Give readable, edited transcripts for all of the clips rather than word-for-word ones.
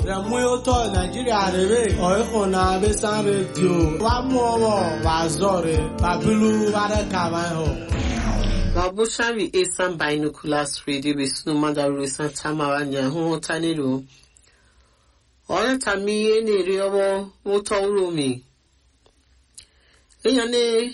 Ramuyoto Nigeria rebe oikona besan radio wa muowo wa zore babulu wada kavanho Babushavi Esan Binoculars Radio Besunu Madaru Santamawanya Hotanero Ona Tami Eni Riobo Motorumi Eyane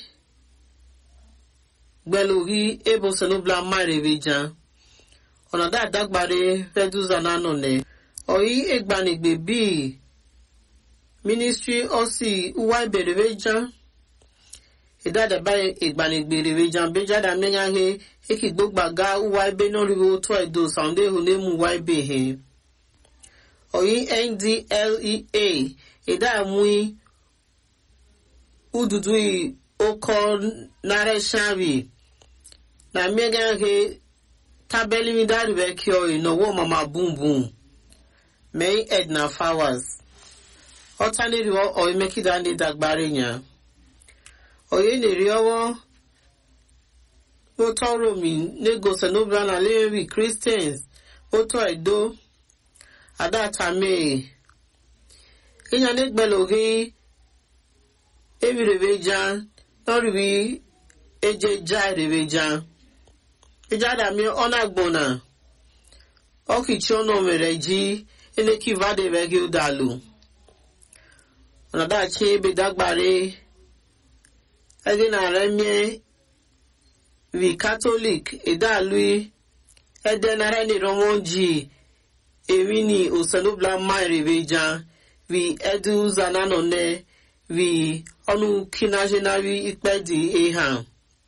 Belogi Ebo Senobla Marevijan Ona da dagbare Feduzananone Oyi Egbanigbe B Ministry Osi Uwai Berevijan Idada bay Egbanigbe Revijan Bejada Menyange Eki Gbogbaga Uwai Be no Rivo Twido Sounde Hunemu Uwai Be he Oyi NDLEA Ida Mui Ududui Oko Nare Shavi Na Menyange Tabeli Midari Bekyo No Wo Mama Boom Boom May Edna Flowers Otani Rivo Oyi Mekidani Dagbarenya Oye Neriowo Oto Romi Nego Senobra na Levi Christians Oto Edo Adata Me Kenya Negbelogi Evi Revejan Noribi Eje Jai Revejan Ejada Mi Onagbona Okichono Mereji Eneki Vade Vegi Udalu Onadachi Bedagbare Again, I vi Catholic, Eda Louis, Eden Arani Romonji, Ewini Osenobla Mai Revejan, vi Edu Zananone, vi Onu Kinajenari Ikpedi Eham.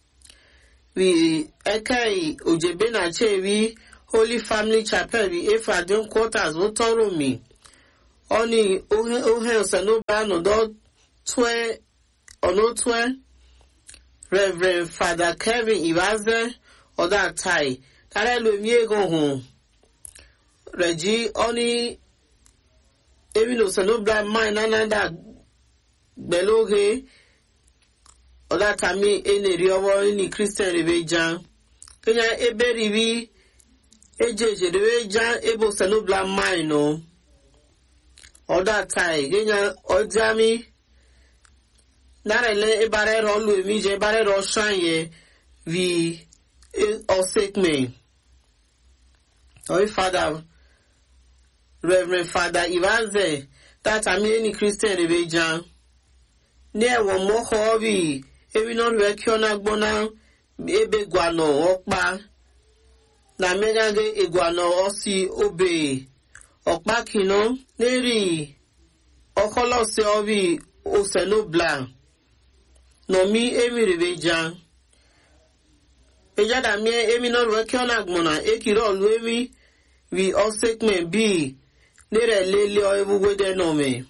Vi Ekai Ojebena Chevi, Holy Family Chapel, vi Efradion Quarters, Votoromi. Oni Ohe Osenobla no do twe, ono twe, Reverend Father Kevin Iwaze Oda Tai Tare lo mi egon hun Regi oni Emino Senobla Mai Nananda Beloge Oda Tami Ene Riowo Ini Christian Revejan Kenya Ebe Rivi Ejeje Revejan Ebo Senobla Mai no Oda Tai Kenya Ojami Narele ebare ro lu emi je ebare ro shanye vi osekme. Oi Father Reverend Father Iwaze that amini Christian Revejan. Ne wo mo ho bi ebi no re kiona gbona ebe gwano okpa na megage egwano osi obe okpa kino neri okolose obi Osenobla no mi emi Revejan Ejada mi emi no re kiona gbona ekiro lu emi vi osekme bi nere lele o ebuwe de no me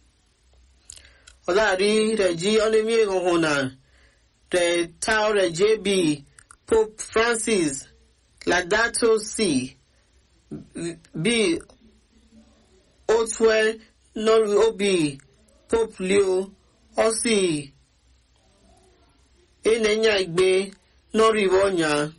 Olari Regi onemi egohona de tao JB Pope Francis Laudato Si bi Otwe no obi Pope Leo Osi Enenya igbe Nori Wonya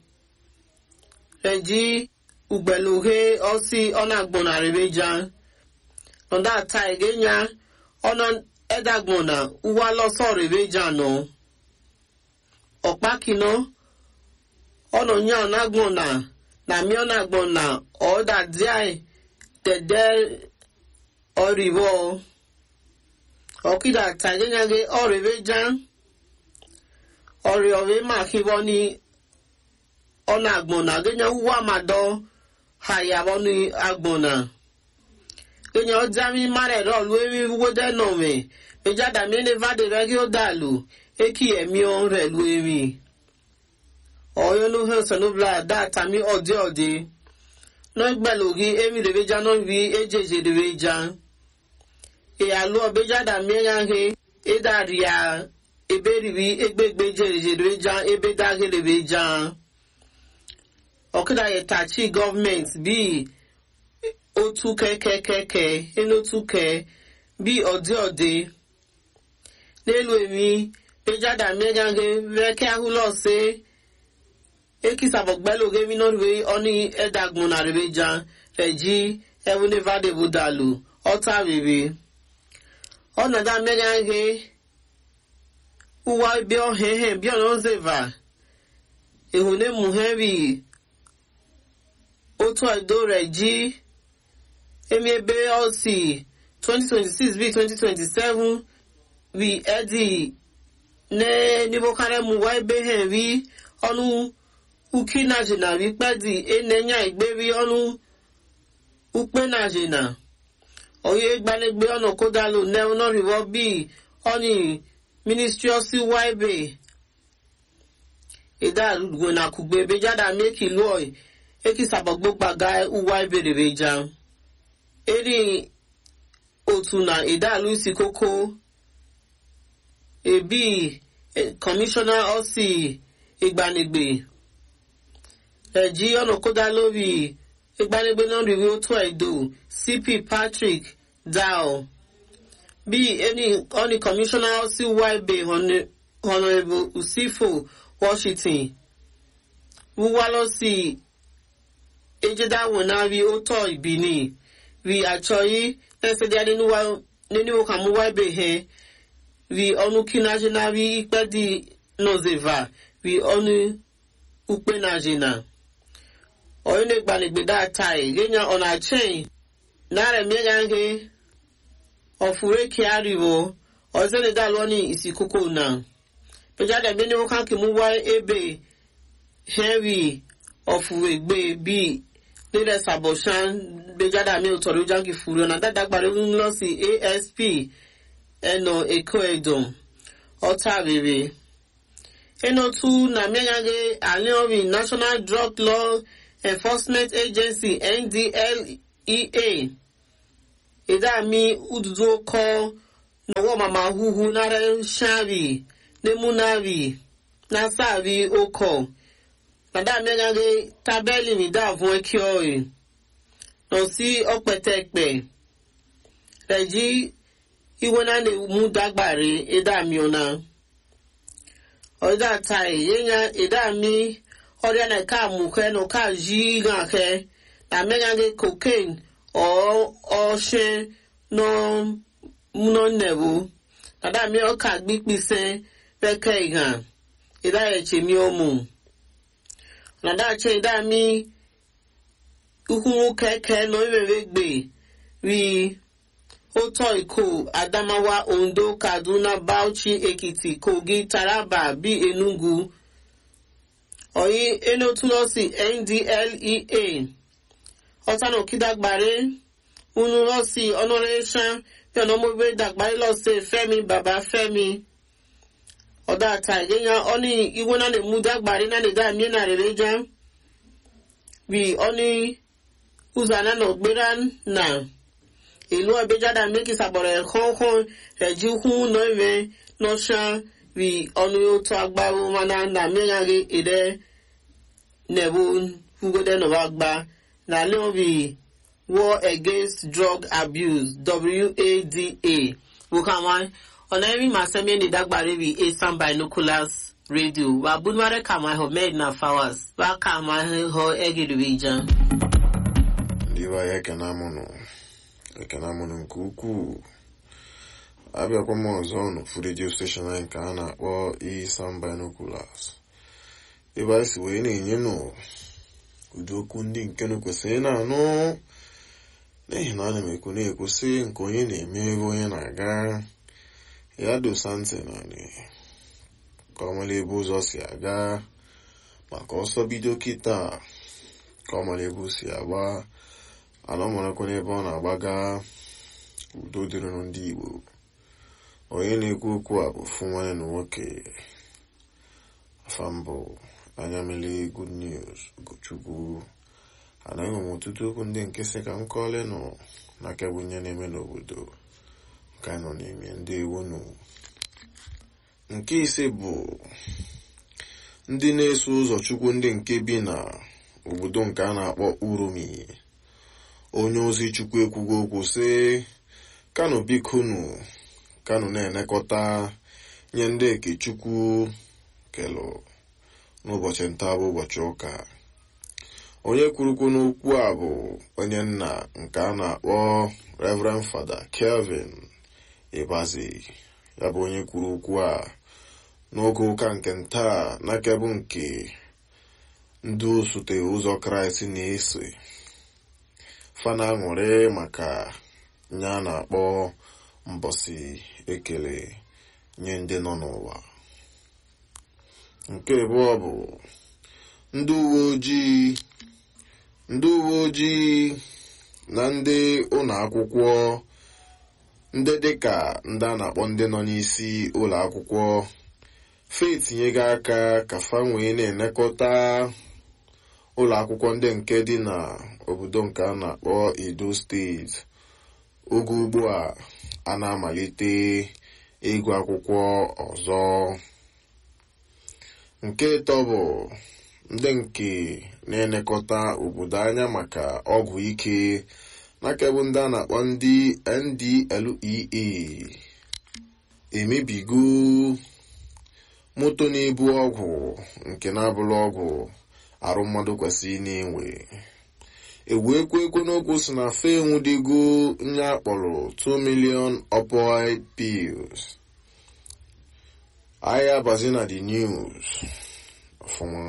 Regi Ugbeluhe Osi Onagbona Revejan Onda Taigenya Onon Edagbona Uwa Loso Revejan no Okpakino Ononya Onagbona Na mi Onagbona Oda Diai Tede Orivo Okida Taigenya Ge O Revejan Ori ove makiboni ona agbona genya uwa mado haya boni agbona genya ojami mare ro luemi wode no me bejada mi ne vade regi odalu eki emi on re luemi oyo no he Senobla data mi ode no gbelogi emi Revejan no vi ejeje Revejan e alu obejada mi yanhe edaria Eberibi egbegbe Revejan ebe dage Revejan Okida yetachi government bi otu keke enotu ke bi ode Nelu emi Bejada megange veke ahulo se Ekisabogbeloge minoriwe oni edagbona Revejan Reji Evune Vade Budalu ọta rere ọnọdụ amịrị ihe ụwa ebe ọhehe bịa n'ozeva ehune muheri otu edore ji emiebe ọsi 2026 bi 2027 bi edi ne nibokare muwa ebe henri ọnụ uki na jena rikpedi enenya igberi ọnụ ukpe na jena oye gbanegbe ọnà kódàlù nẹ́ọ̀nà rìwọ́ bí ọ̀nì ministry ọ̀sí wáìbè ìdá àlùgbònà kùgbé bejada méjì lọ́ọ̀ èkì sàbọ̀gbó gbàgà wáìbè rèé jà èrì òtù na ìdá àlùsí kókó èbí commissioner ọ̀sí ìgbanegbe ẹ̀jí ọ̀nà kódàlù rí ìgbanegbe náà rí ó tó ẹ̀dọ̀ CP Patrick Dow bí ẹni ọ̀nì commissioner sí YB Honorable Usifo Washington wúwá lọ sí ejedáwọ̀ náà rí ó tọ́ ìbíní rí àjọ yìí lẹ́sẹ̀ díẹ̀ nínú kàmú YB hẹ́ rí ọ̀nù kínájínà rí ìpẹ́dì nọ́zẹ̀và rí ọ̀nù ukpe nájínà ọ̀yọ́ ní gbanigbe dáta ẹ̀ gẹ́nyà ọ̀nà àchẹ́yìn náà mẹ́gàngé ọ̀fúrẹ́ kí á rí wọ́ ọ̀zẹ́lẹ̀ dá lọ́ní ìsìnkókò náà pẹ̀jáde bí ní wọ́n káàkiri mú wá ebe henry ọ̀fúrẹ́ gbé bí nílẹ̀ sàbọ̀ṣán pẹ̀jáde àmì òtọ̀rọ̀ jáǹkì fúrẹ́ ọ̀nà dáadágbàrẹ́ ń lọ sí ASP ẹnà èkó ẹ̀dùn ọ̀tá rere ẹnà tún nà mẹ́gàngé àlẹ́ọ̀rìn National Drug Law Enforcement Agency NDLEA idami ududo ko nowo mama huhu nare shari nemunari nasari oko madame ngage tabeli ni da fún ekioe no si opetepe reji iwona ne mu dagbare idami ona oda tai yenya idami ori na ka mu ke no ka ji gan ke na mengage cocaine ọ̀ṣẹ́ nọ nẹ̀wò àdámi ọkà gbígbísẹ́ pẹ́kẹ́ ìhàn ìdáyẹ̀chẹ̀ mi ọmọ nàdáchẹ́ ìdámi ukwunwu kẹ́kẹ́ nọ ìrẹ̀rẹ̀ gbè rí ó tọ́ ìkó Adamawa Ondo Kaduna Bauchi Ekiti Kogi Taraba bí Enugu ọ̀yí enotúlọ́sì NDLEA ọ̀tánà kí dágbàrẹ́ unu lọ sí ọ̀nàrẹ́sán bí ọ̀nà ọmọgbé dàgbàrẹ́ lọ sí Fẹ́mi bàbá Fẹ́mi ọ̀dà àtà ìgbéyàn ọ̀ní ìwé náà lè mú dágbàrẹ́ náà lè dá àmì náà rẹ̀ jẹ́ bí ọ̀ní uzana náà gbéra nà ìlú ọ̀bẹ́jáda méjì sàbọ̀rẹ̀ kọ́ńkọ́n rẹ̀ jí hún náà rẹ̀ lọ́sàn bí ọ̀nà tó agbárò mana nà mìíràn rẹ̀ èdè nẹ̀bù fúgódé náà wá gbà. Na lórí War Against Drug Abuse WADA wukawan ọ̀nà ẹ̀rí màsẹ́mi ẹni dágbàrí rí Esan Binoculars Radio wà búnwárẹ́ kàmá ẹ̀họ́ mẹ́rin na fáwàs wà kàmá ẹ̀họ́ ẹ̀gẹ̀rẹ̀ ìjà. Ndiwa ya ekenamunu nke ukwuu abịakwa m ọzọ n'ofu redio steshọn anyị nke a na-akpọ Esan Binoculars ebe anyị si wee na-enye nụ ụdị okwu ndị nke nụ kwesịrị na-anụ n'ihi na ana m ekwu na-ekwusị nke onye na-eme ebe onye na-aga ya dosa ntị naanị ka ọ mara ebe ụzọ si aga maka ọsọ bido kịta ka ọ mara ebe o si agba ala ọ marakwa n'ebe ọ na-agbaga udo dịrịnụ ndị Igbo onye na-ekwu okwu a bụ fụ nwanne na nwoke afambụ anya mele Good News Ugochukwu anaghị m ọtụtụ okwu ndị nke sị ka m kọọle nọ n'aka bụ nye na-eme n'obodo nke nọ n'ime ndị ewonu. Nke ise bụ ndị na-eso ụzọ Chukwu ndị nke bi na obodo nke a na-akpọ Uromi. Onye ozi Chukwu ekwugo okwu sị kanụ bikonu kanụ na-enekọta nye ndị eke Chukwu kelụ n'ụbọchị nta bụ ụbọchị ụka. onye kwurukwu n'okwu a bụ onye nna nke a na-akpọ Reverend Father Kelvin Ibazi. Ya bụ onye kwuru okwu a n'oge ụka nke ntaa n'akebụ nke ndị osote ụzọ Kraịst na-eso fana aṅụrị maka nye a na-akpọ mbọsị ekele nye ndị nọ n'ụwa. Nke abụọ bụ ndị uwe ojii na ndị ụlọ akwụkwọ ndị dịka ndị a na-akpọ ndị nọ n'isi ụlọ akwụkwọ fetinyego aka ka fa wee na-elekọta ụlọ akwụkwọ ndị nke dị na obodo nke a na-akpọ Edo steeti oge ugbu a na-amalite ịgụ akwụkwọ ọzọ. Nke ịtọ bụ ndị nke na-elekọta obodo anya maka ọgwụ ike n'akebụ ndị a na-akpọ ndị NDLEA emebigo moto na-ebu ọgwụ nke na-abụrụ ọgwụ arụ mmadụ kwesịrị na-enwe. Ekwo n'okwu si na fe enwudego nye akpọrọ 2 million opioid pills. Ahịa abazi na the news ọfụma.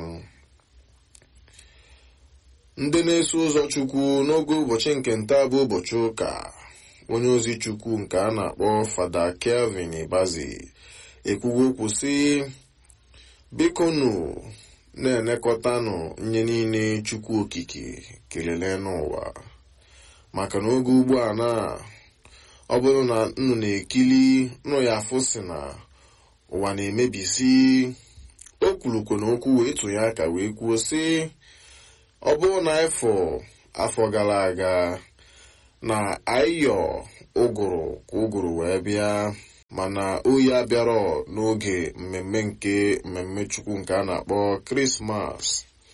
Ndị na-eso ụzọ Chukwu n'oge ụbọchị nke nta bụ ụbọchị ụka, onye ozi Chukwu nke a na-akpọ Father Kelvin Ibazi ekwugo okwu sị, bikonu na-elekọtanụ nye niile Chukwu okike kelele n'ụwa, maka na oge ugbu a ọ bụrụ na nnụ na-ekili nụ ya afụ si na ụwa na-emebisi. O kwurukwu na okwu wee tụnye aka wee kwuo sị, ọ bụrụ na afọ gara aga na ayọ ụgụrụ ka ụgụrụ wee bịa, mana oyi abịarọ n'oge mmemme Chukwu nke a na-akpọ Krismas.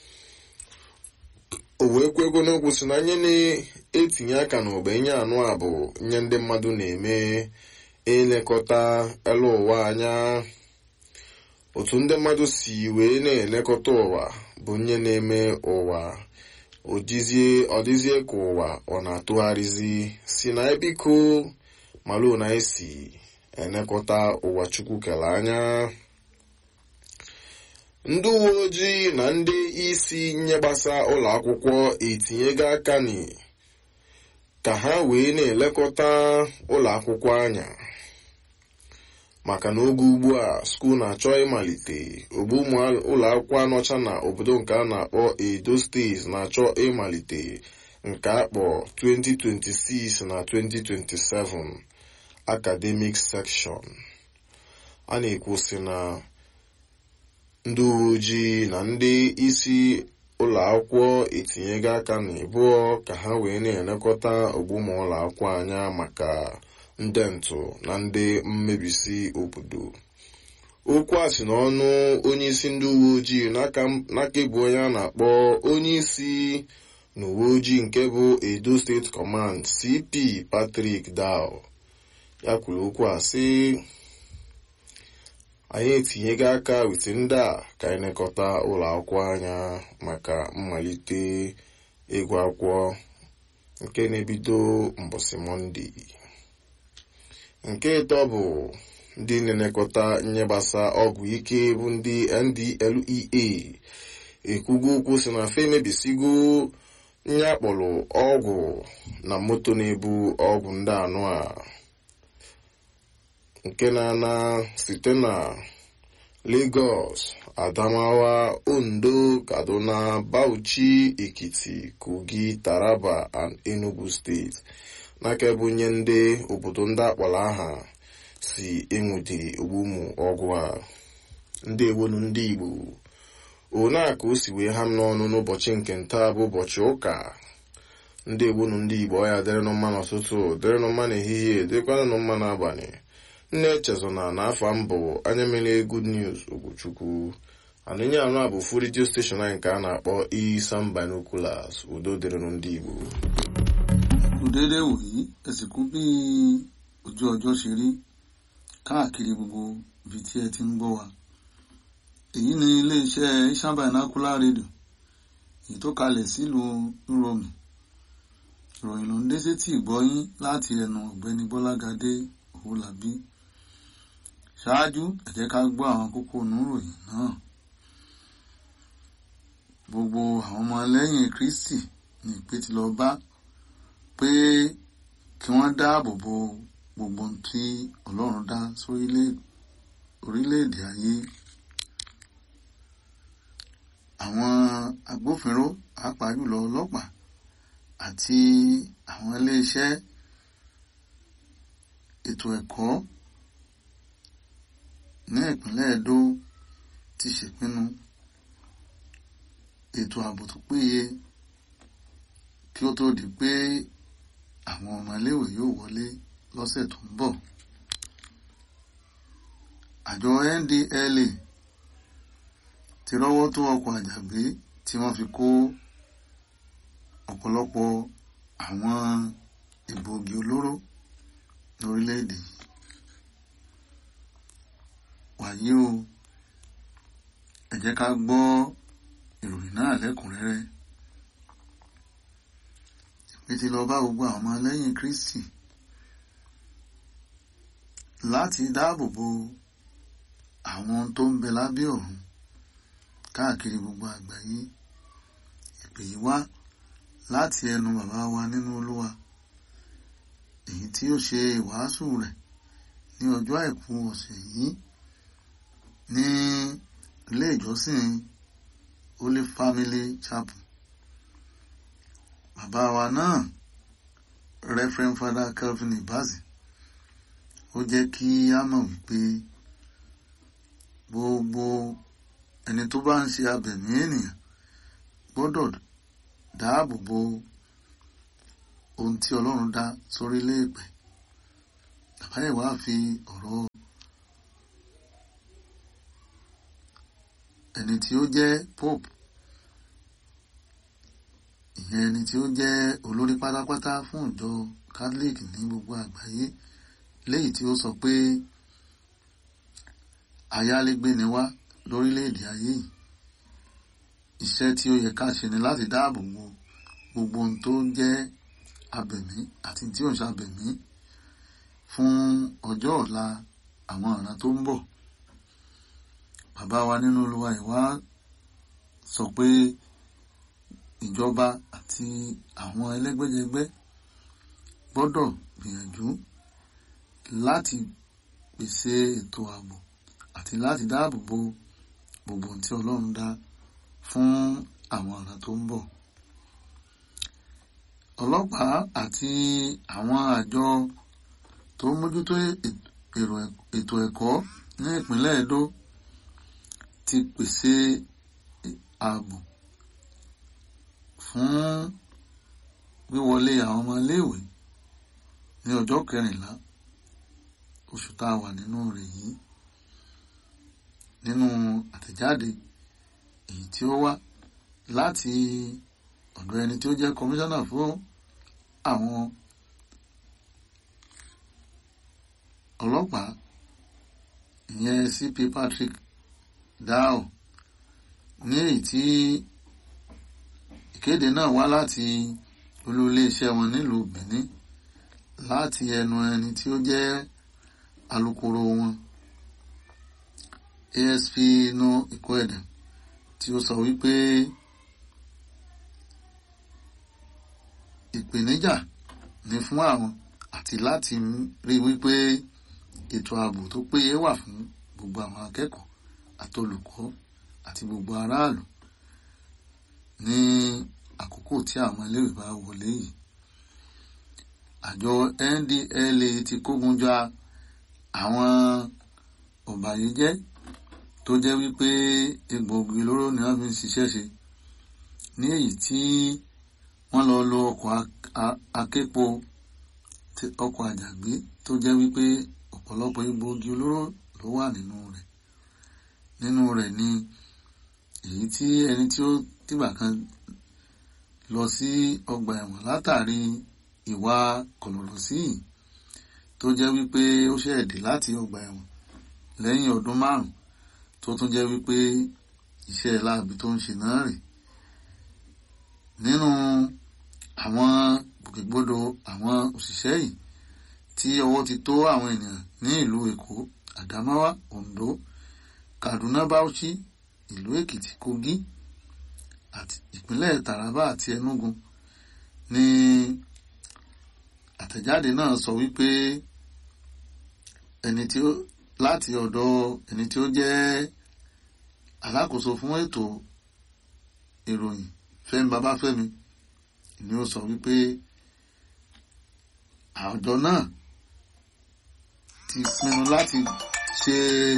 O wee kwego n'okwu si na nye na-etinye aka n'ogbe nye anụ a bụ nye ndị mmadụ na-eme elekọta elu ụwa anya. Otu ndị mmadụ si wee na-elekọta ụwa bụ nye na-eme ụwa ọ dịzie ka ụwa ọ na-atụgharịzi, si na ebiko malụ na esi elekọta ụwa Chukwu kere anya. Ndị uwe ojii na ndị isi nye gbasa ụlọ akwụkwọ etinyego aka ka ha wee na-elekọta ụlọ akwụkwọ anya, maka na oge ugbu a skuul na-achọ ịmalite. Ogbu ụmụ ụlọ akwụkwọ anọcha na obodo nke a na-akpọ Edo steeti na-achọ ịmalite nke akpọ 2026 na 2027 academic section. A na-ekwusi na ndị uwe ojii na ndị isi ụlọ akwụkwọ etinyego aka n'ịbụọ ka ha wee na-elekọta ogbuma ụlọ akwụkwọ anya maka ndị ntụ na ndị mmebisi obodo. Okwu a si n'ọnụ onye isi ndị uwe ojii n'aka bụ onye a na-akpọ onye isi n'uwe ojii nke bụ Edo State Command CP Patrick Dow. Ya kwuru okwu a sị, anyị etinyego aka wete ndị a ka anyị nekọta ụlọ akwụkwọ anya maka mmalite ịgụ akwụkwọ nke na-ebido mbọsị Mọnde. Nke ịtọ bụ ndị na-elekọta nye gbasa ọgwụ ike bụ ndị NDLEA ekwugo okwu si na fe emebisigo nye akpọrọ ọgwụ na moto na-ebu ọgwụ ndị anụ a nke na-ana site na Lagos, Adamawa, Ondo, Kaduna, Bauchi, Ekiti, Kogi, Taraba and Enugu steeti n'aka bụ nye ndị obodo ndị akpọrọ aha si enwete ogbumụ ọgwụ a. Ndị ewonu ndị Igbo, one a ka o si wee ha m n'ọnụ n'ụbọchị nke ntaa bụ ụbọchị ụka. Ndị ewonu ndị Igbo, ọ ya dịrịnụ mma n'ụtụtụ, dịrịnụ mma n'ehihie, dịkwanụ mma n'abalị. Nne Echezona na afa mbụ anya mere Good News Ogochukwu. Anụnye anụ a bụ full radio station anyị nke a na-akpọ Isam Binoculars. Udo dịrịnụ ndị Igbo. Dédé wòyí ẹ̀sìnkú bí ojú ọjọ́ ṣe rí káàkiri gbogbo ibi tí ẹ ti ń gbọ́ wa. Èyí ni iléeṣẹ́ Isam Binocular Radio, èyí tó kalẹ̀ sílùú Rome. Ìròyìn ló ń dé sétí ìgbọ́yín láti ẹnu ọ̀gbẹ́ni Bọ́lágadé Owólabí. Ṣáájú ẹ jẹ́ ká gbọ́ àwọn kókó oníròyìn náà. Gbogbo àwọn ọmọ lẹ́yìn Kristi ní ìpè ti lọ bá pé kí wọ́n dáàbò bo gbogbo ohun tí Ọlọ́run dá orílẹ̀-èdè ayé. Àwọn agbófinró pàápàá jùlọ ọlọ́pàá àti àwọn iléeṣẹ́ ètò ẹ̀kọ́ ní ìpínlẹ̀ Ẹdó ti ṣèpinnu ètò ààbò tó péye kí ó tó di pé àwọn ọmọ iléèwé yóò wọlé lọ́sẹ̀ tó ń bọ̀. Àjọ NDLEA ti rọ́wọ́ tó ọkọ̀ àjàgbé tí wọ́n fi kó ọ̀pọ̀lọpọ̀ àwọn egbòogi olóró lórílẹ̀-èdè yìí. Wàyí o, ẹ jẹ́ ká gbọ́ ìròyìn náà lẹ́kùnrẹ́rẹ́. Ìpè ti lọ bá gbogbo àwọn ọmọ lẹ́yìn Kristi láti dáàbò bo àwọn tó ń bẹ lábẹ́ ọ̀run káàkiri gbogbo àgbáyé. Ìpè yìí wá láti ẹnu bàbá wa nínú Olúwa, èyí tí ó ṣe ìwàásù rẹ̀ ní ọjọ́ àìkú ọ̀sẹ̀ yìí ní ilé ìjọsìn Holy Family Chapel. Bàbá wa náà, Reverend Father Calvin Ibazi, ó jẹ́ kí á mọ̀ wípé gbogbo ẹni tó bá ń ṣe abẹ̀mí ènìyàn gbọ́dọ̀ dáàbò bo ohun tí Ọlọ́run dá sórílẹ̀ èpẹ̀. Bàbá yìí wá fi ọ̀rọ̀ ẹni tí ó jẹ́ Pope, ìyẹn ẹni tí ó jẹ́ olórí pátápátá fún ìjọ Catholic ní gbogbo àgbáyé, léyìí tí ó sọ pé ayálégbé ni wá lórílẹ̀-èdè ayé yìí. Iṣẹ́ tí ó yẹ ká ṣe ni láti dáàbò bo gbogbo ohun tó jẹ́ abẹ̀mí àti tí ò ń ṣabẹ̀mí fún ọjọ́ ọ̀la àwọn ìran tó ń bọ̀. Bàbá wa nínú Olúwa ìwá sọ pé ìjọba àti àwọn ẹlẹ́gbẹ́jẹgbẹ́ gbọ́dọ̀ gbìyànjú láti pèsè ètò ààbò àti láti dáàbò bo gbogbo ohun tí Ọlọ́run dá fún àwọn ìran tó ń bọ̀. Ọlọ́pàá àti àwọn àjọ tó ń mójútó ètò ẹ̀kọ́ ní ìpínlẹ̀ Ẹdó ti pèsè ààbò fún wíwọlé àwọn ọmọ iléèwé ní ọjọ́ 14 oṣù tá a wà nínú rẹ̀ yìí. Nínú àtẹ̀jáde èyí tí ó wá láti ọ̀dọ̀ ẹni tí ó jẹ́ kọmíṣánná fún àwọn ọlọ́pàá, ìyẹn CP Patrick Dao, ní èyí tí ìkéde náà wá láti olú iléeṣẹ́ wọn nílùú Benin láti ẹnu ẹni tí ó jẹ́ alukoro wọn, ASP No Ikoedem, tí ó sọ wípé ìpèníjà ní fún àwọn àti láti rí wípé ètò ààbò tó péye wà fún gbogbo àwọn akẹ́kọ̀ọ́ àtolùkọ́ àti gbogbo aráàlú ní àkókò tí àwọn iléèwé bá wọlé yìí. Àjọ NDLEA ti kógun jà àwọn ọ̀bàyéjẹ́ tó jẹ́ wípé egbòogi olóró ni wọ́n fi ń ṣiṣẹ́ ṣe, ní èyí tí wọ́n lọ lo ọkọ̀ aképo ọkọ̀ àjàgbé tó jẹ́ wípé ọ̀pọ̀lọpọ̀ egbòogi olóró ló wà nínú rẹ̀. Nínú rẹ̀ ni èyí tí ẹni tí ó tìgbà kan lọ sí ọgbà ẹ̀wọ̀n látàrí ìwà kọ̀lọ̀rọ̀sí tó jẹ́ wípé ó ṣẹ̀ dé láti ọgbà ẹ̀wọ̀n lẹ́yìn ọdún 5 tó tún jẹ́ wípé iṣẹ́ láabi tó ń ṣe náà rè. nínú àwọn gbòkègbodò àwọn òṣìṣẹ́ yìí tí ọwọ́ ti tó àwọn ènìyàn ní ìlú Èkó, Adamawa, Ondo, Kaduna, Bauchi, ìlú Èkìtì, Kogi àti ìpínlẹ̀ Taraba àti Enugu ní àtẹ̀jáde náà sọ wípé láti ọ̀dọ̀ ẹni tí ó jẹ́ alákòóso fún ètò ìròyìn Fẹ́mi Babáfẹ́mi ni ó sọ wípé àjọ náà ti pinnu láti ṣe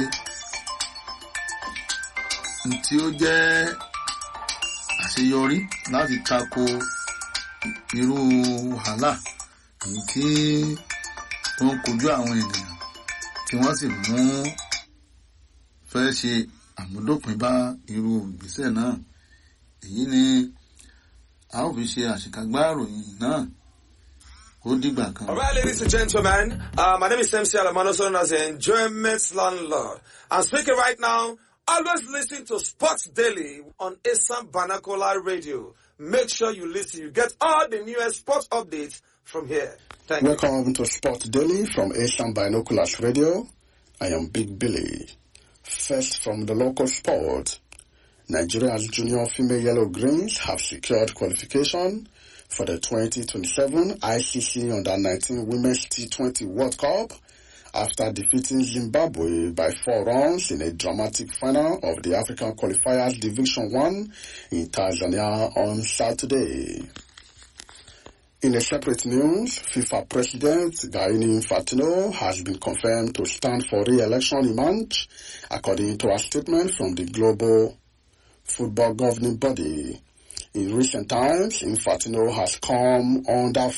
tí ó jẹ́ àṣeyọrí láti tako irú wàhálà èyí tí ó ń kojú àwọn ènìyàn tí wọ́n sì mú fẹ́ ṣe àmúdópin bá irú ìgbésẹ̀ náà. Èyí ni a ó fi ṣe àṣekágbá ìròyìn náà. Ó dìgbà kan. All right, ladies and gentlemen, my name is MC Alamano, known as the Enjoyment Landlord. I'm speaking right now. Always listen to Sports Daily on Asam Banakola Radio. Make sure you listen. You get all the newest sports updates from here. Thank you. Welcome to Sports Daily from Asam Binoculars Radio. I am Big Billy. First from the local sport. Nigeria's junior female Yellow Greens have secured qualification for the 2027 ICC Under-19 Women's T20 World Cup after defeating Zimbabwe by 4 runs in a dramatic final of the African Qualifiers Division 1 in Tanzania on Saturday. In a separate news, FIFA President Gianni Infantino has been confirmed to stand for re-election in March, according to a statement from the global football governing body. In recent times, Infantino has come under